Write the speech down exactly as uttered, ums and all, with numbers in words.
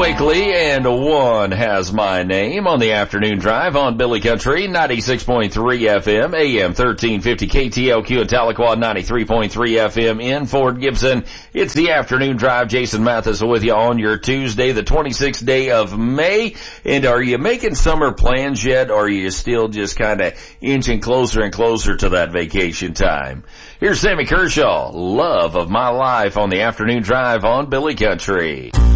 Wakely, and one has my name on the afternoon drive on Billy Country, ninety-six point three F M, A M thirteen fifty K T L Q at Tahlequah, ninety-three point three F M in Fort Gibson. It's the afternoon drive. Jason Mathis with you on your Tuesday, the twenty-sixth day of May. And are you making summer plans yet, or are you still just kind of inching closer and closer to that vacation time? Here's Sammy Kershaw, Love of My Life on the afternoon drive on Billy Country.